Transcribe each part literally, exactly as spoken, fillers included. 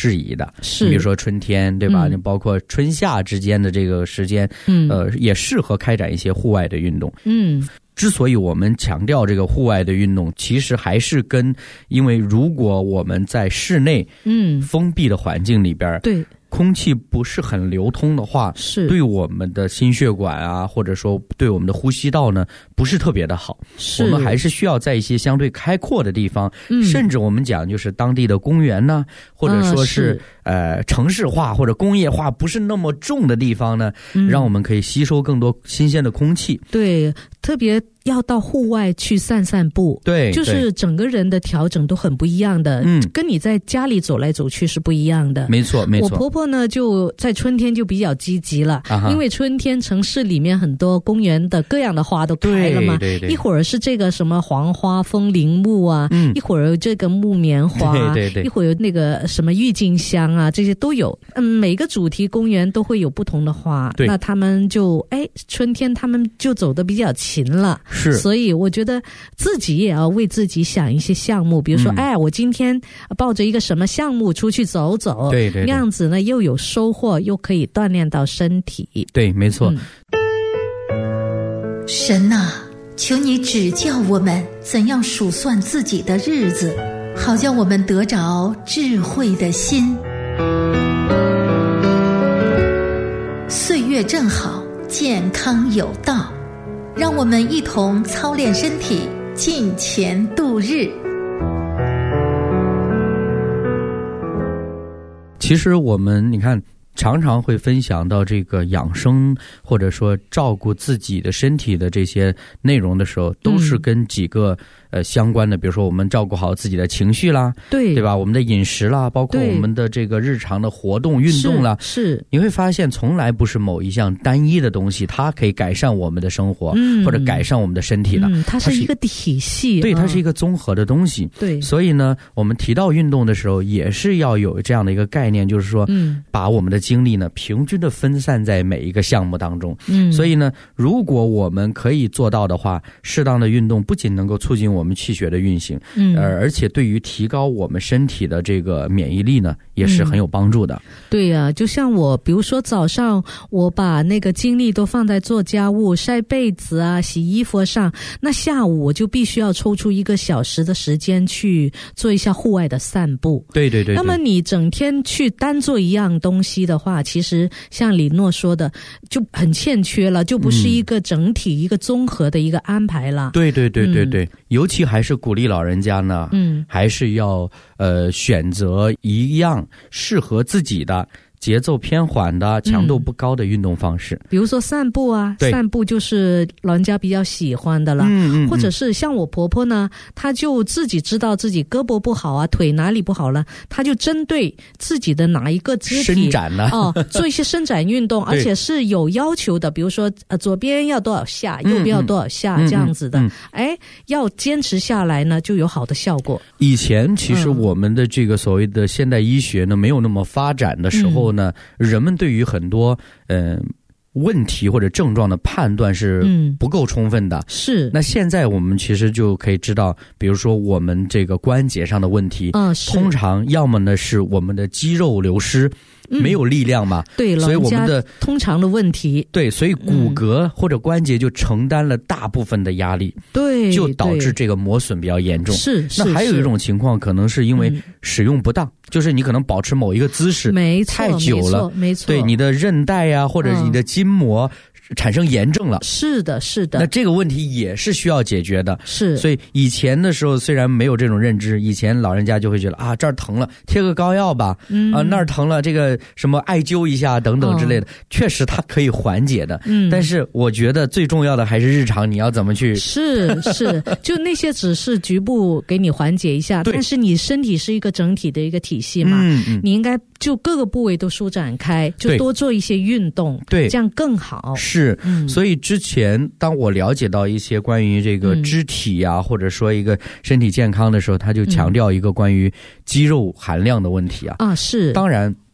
适宜的。 是， 比如说春天，对吧？ 嗯、 包括春夏之间的这个时间，嗯，呃，也适合开展一些户外的运动。 嗯。 之所以我们强调这个户外的运动，其实还是跟，因为如果我们在室内，嗯，封闭的环境里边，对，空气不是很流通的话，是对我们的心血管啊，或者说对我们的呼吸道呢，不是特别的好。我们还是需要在一些相对开阔的地方，嗯、甚至我们讲就是当地的公园呢，或者说是、嗯、呃城市化或者工业化不是那么重的地方呢，嗯、让我们可以吸收更多新鲜的空气。 对，特别要到户外去散散步，对，就是整个人的调整都很不一样的，嗯，跟你在家里走来走去是不一样的。 没错，没错。 我婆婆呢，就在春天就比较积极了，啊、因为春天城市里面很多公园的各样的花都开了嘛，对对对，一会儿是这个什么黄花、风铃木啊，嗯、一会儿有这个木棉花，对对对，一会儿有那个什么郁金香啊，这些都有。嗯，每个主题公园都会有不同的花，那他们就哎，春天他们就走得比较勤了。是，所以我觉得自己也要为自己想一些项目，比如说，嗯、哎，我今天抱着一个什么项目出去走走，对 对, 对，那样子呢又有收获，又可以锻炼到身体。 对，没错。 嗯、神啊，求你指教我们怎样数算自己的日子，好叫我们得着智慧的心。岁月正好，健康有道。让我们一同操练身体，尽前度日。 其实我们你看常常会分享到这个养生或者说照顾自己的身体的这些内容的时候，都是跟几个、嗯呃，相关的，比如说我们照顾好自己的情绪啦，对对吧？我们的饮食啦，包括我们的这个日常的活动运动啦，是, 是你会发现从来不是某一项单一的东西，它可以改善我们的生活，嗯、或者改善我们的身体的， 嗯、它是一个体系， 对，它是一个综合的东西。对，所以呢，我们提到运动的时候，也是要有这样的一个概念，就是说，嗯、把我们的精力呢平均的分散在每一个项目当中。嗯，所以呢，如果我们可以做到的话，适当的运动不仅能够促进我们我们气血的运行，嗯，呃，而且对于提高我们身体的这个免疫力呢，也是很有帮助的。 嗯、对呀、啊，就像我，比如说早上我把那个精力都放在做家务、晒被子啊、洗衣服上，那下午我就必须要抽出一个小时的时间去做一下户外的散步。 对对 对, 对。 那么你整天去单做一样东西的话，其实像李诺说的，就很欠缺了，就不是一个整体、嗯、一个综合的一个安排了。 对对对对对，嗯、尤其还是鼓励老人家呢，嗯，还是要呃选择一样适合自己的节奏偏缓的、强度不高的运动方式， 嗯、比如说散步啊，散步就是老人家比较喜欢的了。嗯嗯，或者是像我婆婆呢，她就自己知道自己胳膊不好啊，腿哪里不好了，她就针对自己的哪一个肢体伸展呢， 哦，做一些伸展运动，而且是有要求的，比如说呃左边要多少下，右边要多少下、嗯、这样子的，嗯嗯嗯、哎，要坚持下来呢，就有好的效果。 以前其实我们的这个所谓的现代医学呢，没有那么发展的时候。呢，人们对于很多嗯、呃、问题或者症状的判断是不够充分的。嗯、是。那现在我们其实就可以知道，比如说我们这个关节上的问题，嗯、通常要么呢是我们的肌肉流失。没有力量嘛、嗯、 对， 所以我们的通常的问题， 对，所以骨骼或者关节就承担了大部分的压力，对，就导致这个磨损比较严重。是，那还有一种情况可能是因为使用不当、嗯、就是你可能保持某一个姿势没太久了，没错，对，你的韧带呀、啊、或者你的筋膜、嗯、产生炎症了，是的是的，那这个问题也是需要解决的。是，所以以前的时候虽然没有这种认知，以前老人家就会觉得啊，这儿疼了贴个膏药吧，嗯、啊那儿疼了这个什么艾灸一下等等之类的、哦、确实它可以缓解的。嗯，但是我觉得最重要的还是日常你要怎么去， 是是，就那些只是局部给你缓解一下，但是你身体是一个整体的一个体系嘛，嗯嗯，你应该就各个部位都舒展开，就多做一些运动，对，这样更好。是、嗯、所以之前当我了解到一些关于这个肢体啊、嗯、或者说一个身体健康的时候，他就强调一个关于肌肉含量的问题啊。啊，是，当然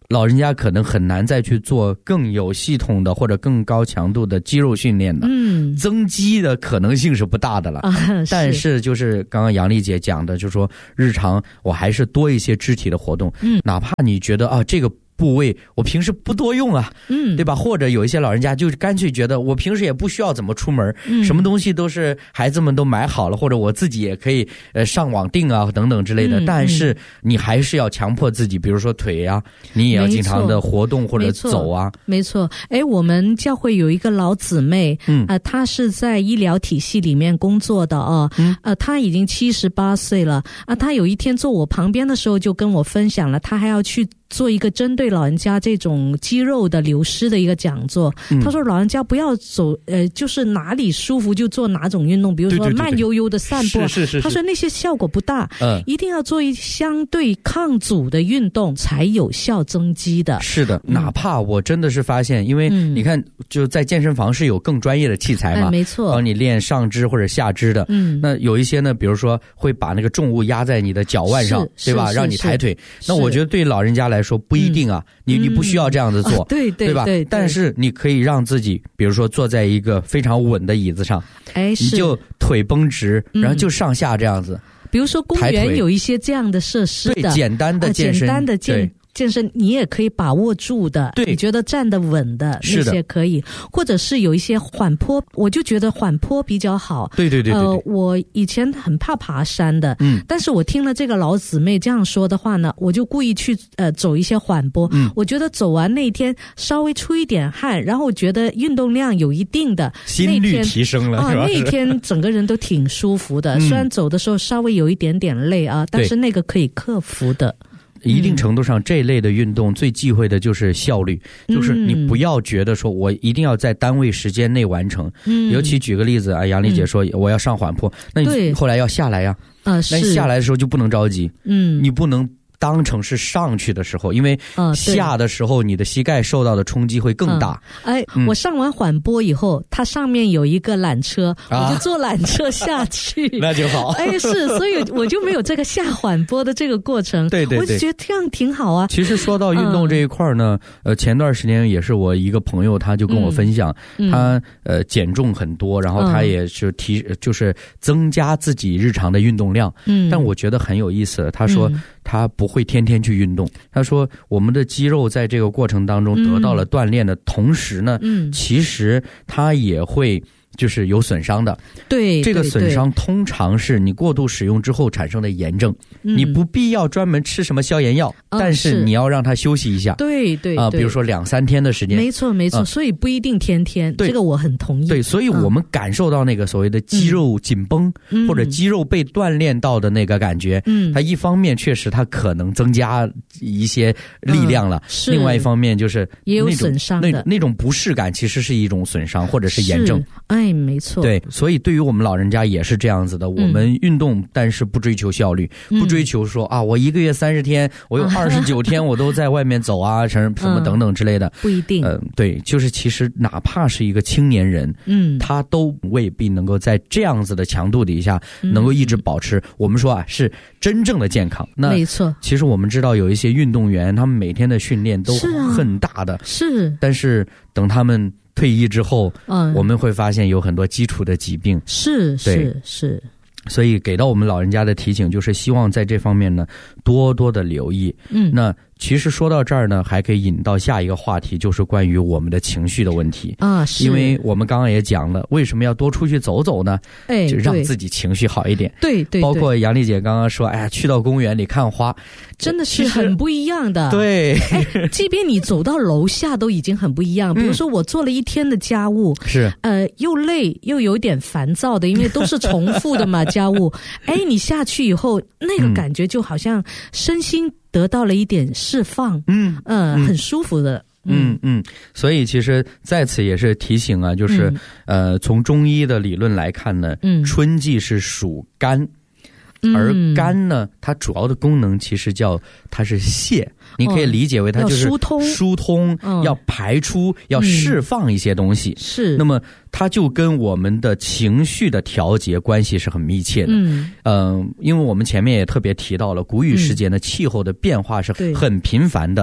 老人家可能很难再去做更有系统的或者更高强度的肌肉训练的，嗯，增肌的可能性是不大的了。啊、但是就是刚刚杨丽姐讲的，就是说日常我还是多一些肢体的活动，嗯，哪怕你觉得啊这个部位我平时不多用啊，嗯，对吧？或者有一些老人家就干脆觉得我平时也不需要怎么出门，嗯，什么东西都是孩子们都买好了，或者我自己也可以呃上网订啊等等之类的，嗯，但是你还是要强迫自己，比如说腿啊，你也要经常的活动或者走啊。 没错，哎，我们教会有一个老姊妹，嗯，呃，她是在医疗体系里面工作的啊，嗯，呃，她已经七十八岁了啊，她有一天坐我旁边的时候就跟我分享了，她还要去做一个针对老人家这种肌肉的流失的一个讲座，嗯，他说老人家不要走呃，就是哪里舒服就做哪种运动，比如说慢悠悠的散步，对对对对，是是是，他说那些效果不大，嗯，一定要做一相对抗阻的运动才有效增肌的。 是的，嗯，哪怕我真的是发现，因为你看就在健身房是有更专业的器材嘛， 哎，没错， 帮你练上肢或者下肢的，嗯，那有一些呢，比如说会把那个重物压在你的脚腕上，对吧？让你抬腿。那我觉得对老人家来说不一定啊，嗯，你你不需要这样子做，嗯，对对对吧？对对对，但是你可以让自己，比如说坐在一个非常稳的椅子上，哎，你就腿绷直，然后就上下这样子。 嗯，比如说公园有一些这样的设施的， 对，简单的健身， 呃、简单的健。健身你也可以把握住的，对，你觉得站得稳的那些可以，或者是有一些缓坡，我就觉得缓坡比较好。 对对 对, 对, 对， 呃，我以前很怕爬山的，嗯，但是我听了这个老姊妹这样说的话呢，我就故意去呃走一些缓坡，嗯，我觉得走完那天稍微出一点汗，然后我觉得运动量有一定的， 心率提升了， 啊，那天整个人都挺舒服的，嗯，虽然走的时候稍微有一点点累啊，但是那个可以克服的。 一定程度上，这类的运动最忌讳的就是效率，嗯，就是你不要觉得说我一定要在单位时间内完成。嗯，尤其举个例子啊，杨丽姐说我要上缓坡，嗯，那你后来要下来呀，啊，那你下来的时候就不能着急，嗯，你不能当成是上去的时候，因为下的时候你的膝盖受到的冲击会更大。 嗯，哎，嗯，我上完缓坡以后，它上面有一个缆车，啊，我就坐缆车下去， 那就好。 哎，是，所以我就没有这个下缓坡的这个过程。 对对对， 我就觉得这样挺好啊。 其实说到运动这一块呢，嗯，呃，前段时间也是我一个朋友，他就跟我分享，嗯，他呃减重很多，然后他也是提，嗯，就是增加自己日常的运动量。嗯，但我觉得很有意思，他说，嗯，他不会天天去运动，他说我们的肌肉在这个过程当中得到了锻炼的同时呢，嗯，其实它也会就是有损伤的。 对， 这个损伤通常是你过度使用之后产生的炎症，嗯，你不必要专门吃什么消炎药，嗯，但是你要让它休息一下。 对对啊，呃，比如说两三天的时间。 没错没错，呃，所以不一定天天，这个我很同意。 对，所以我们感受到那个所谓的肌肉紧绷，嗯，或者肌肉被锻炼到的那个感觉，嗯，它一方面确实它可能增加一些力量了，嗯，另外一方面就是也有损伤的那那种不适感，其实是一种损伤或者是炎症。 哎，没错。 对，所以对于我们老人家也是这样子的，我们运动，嗯，但是不追求效率，嗯，不追求说啊，我一个月三十天，我有二十九天我都在外面走啊，什么什么等等之类的， 不一定。 嗯，呃，对，就是其实哪怕是一个青年人，嗯，他都未必能够在这样子的强度底下能够一直保持，嗯，我们说啊是真正的健康。那没错， 其实我们知道有一些运动员，他们每天的训练都很大的， 是，啊，是， 但是等他们退役之后，嗯，我们会发现有很多基础的疾病。 是是是。 所以给到我们老人家的提醒就是希望在这方面呢多多的留意。嗯，那其实说到这儿呢，还可以引到下一个话题，就是关于我们的情绪的问题啊。是，因为我们刚刚也讲了，为什么要多出去走走呢？哎，就让自己情绪好一点。 对 对, 对， 包括杨丽姐刚刚说，哎呀，去到公园里看花， 真的是很不一样的。 对， 哎，即便你走到楼下都已经很不一样。比如说我做了一天的家务，是，呃，又累又有点烦躁的，因为都是重复的嘛家务。哎，你下去以后，那个感觉就好像身心得到了一点释放，嗯呃、嗯，很舒服的。 嗯嗯，所以其实在此也是提醒啊，就是、嗯、呃，从中医的理论来看呢，嗯，春季是属肝。而肝呢，它主要的功能其实叫它是泻，你可以理解为它就是疏通， 疏通，要排出，要释放一些东西。是，那么它就跟我们的情绪的调节关系是很密切的。嗯，呃，因为我们前面也特别提到了，谷雨时节呢，气候的变化是很频繁的。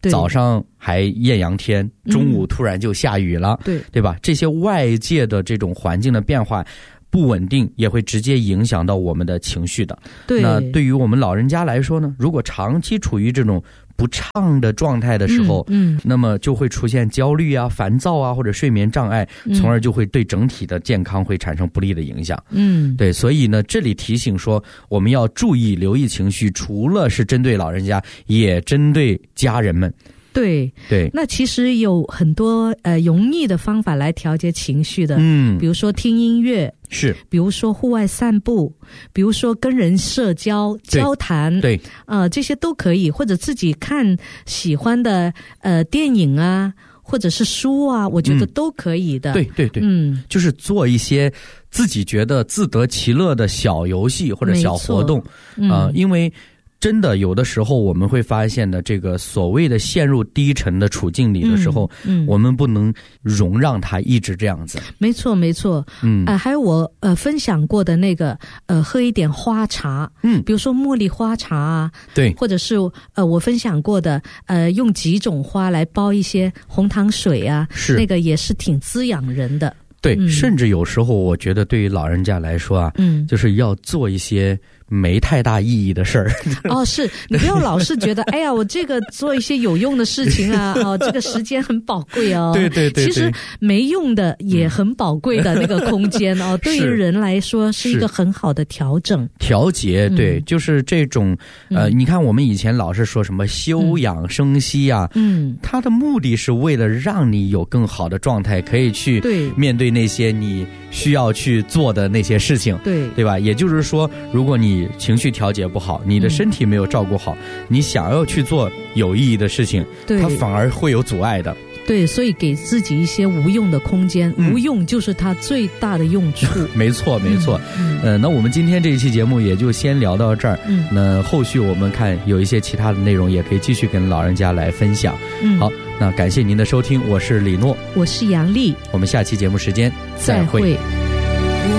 早上还艳阳天，中午突然就下雨了， 对、嗯、 对吧？这些外界的这种环境的变化不稳定，也会直接影响到我们的情绪的。 对， 那对于我们老人家来说呢，如果长期处于这种不畅的状态的时候， 嗯，嗯那么就会出现焦虑啊、烦躁啊，或者睡眠障碍，从而就会对整体的健康会产生不利的影响。 嗯， 对，所以呢，这里提醒说，我们要注意留意情绪，除了是针对老人家，也针对家人们。 对对， 那其实有很多呃容易的方法来调节情绪的， 嗯， 比如说听音乐， 是， 比如说户外散步，比如说跟人社交交谈， 对， 呃，这些都可以，或者自己看喜欢的呃电影啊，或者是书啊，我觉得都可以的。 嗯、对对对， 嗯， 就是做一些自己觉得自得其乐的小游戏或者小活动， 嗯、 呃，因为。真的有的时候我们会发现的，这个所谓的陷入低沉的处境里的时候， 嗯嗯、 我们不能容让它一直这样子。 没错没错， 嗯， 呃，还有我呃分享过的那个呃喝一点花茶， 嗯， 比如说茉莉花茶啊， 对， 或者是呃我分享过的呃用几种花来煲一些红糖水啊， 是那个也是挺滋养人的。 对、 嗯， 甚至有时候我觉得对于老人家来说啊， 嗯， 就是要做一些没太大意义的事儿。 哦，是你不要老是觉得，哎呀，我这个做一些有用的事情啊，哦，这个时间很宝贵哦。 对对 对, 对， 其实没用的也很宝贵的那个空间哦，对于人来说是一个很好的调整、 调节。对、嗯，就是这种呃、 嗯， 你看我们以前老是说什么休养生息啊， 嗯， 它的目的是为了让你有更好的状态，可以去面对那些你需要去做的那些事情， 对对吧？也就是说，如果你情绪调节不好，你的身体没有照顾好，嗯、你想要去做有意义的事情，它反而会有阻碍的。 对，所以给自己一些无用的空间， 嗯、 无用就是它最大的用处。 没错，没错。 嗯， 呃，那我们今天这一期节目也就先聊到这儿。 嗯， 那后续我们看有一些其他的内容，也可以继续跟老人家来分享。 嗯， 好，那感谢您的收听，我是李诺， 我是杨丽， 我们下期节目时间再会。再会